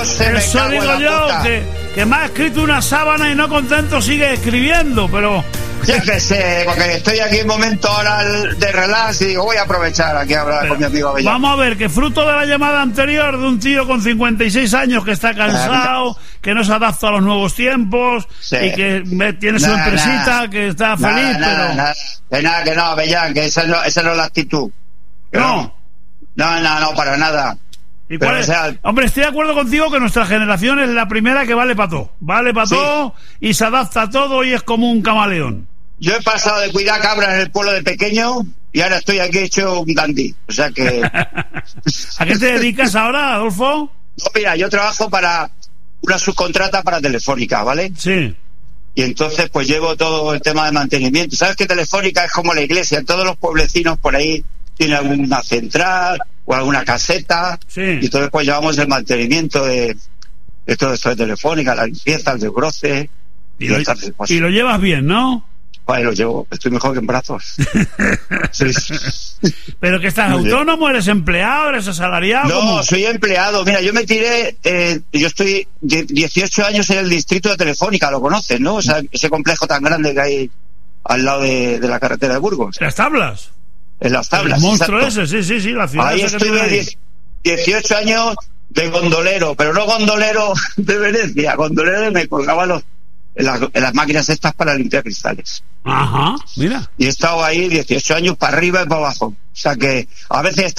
José, me Eso cago en digo la yo, puta. que me ha escrito una sábana y no contento sigue escribiendo, pero... Yo qué sé, porque estoy aquí en momento ahora de relax y digo, voy a aprovechar aquí a hablar con mi amigo Avellán. Vamos a ver, que fruto de la llamada anterior de un tío con 56 años que está cansado, que no se adapta a los nuevos tiempos, Sí. y que tiene su empresita, que está feliz, pero... Que no, Avellán, que esa no es la actitud. No. No, para nada. ¿Y Pero, cuál es? o sea, Hombre, estoy de acuerdo contigo que nuestra generación es la primera que vale para todo. Vale para Sí. todo y se adapta a todo y es como un camaleón. yo he pasado de cuidar cabras en el pueblo de pequeño y ahora estoy aquí hecho un dandy. O sea que... ¿A qué te dedicas ahora, Adolfo? No, mira, yo trabajo para una subcontrata para Telefónica, ¿vale? Sí. Y entonces pues llevo todo el tema de mantenimiento. ¿Sabes que Telefónica es como la iglesia? Todos los pueblecinos por ahí tienen alguna central o alguna caseta. Sí. Y entonces pues llevamos el mantenimiento de todo esto de Telefónica, la limpieza, el desbroce. Y lo llevas bien, ¿no? Vale, lo llevo, estoy mejor que en brazos. Sí. ¿Pero que estás autónomo, eres empleado, eres asalariado? No, ¿cómo? soy empleado. Mira, yo me tiré, yo estoy 18 años en el distrito de Telefónica, lo conoces, ¿no? O sea, ese complejo tan grande que hay al lado de la carretera de Burgos. ¿Las tablas? En las tablas. El monstruo exacto. ese, sí, la ciudad. Ahí esa que estuve tiene ahí. 18 años de gondolero, pero no gondolero de Venecia, gondolero me colgaba en las máquinas estas para limpiar cristales. Ajá, mira. Y he estado ahí 18 años para arriba y para abajo. O sea que a veces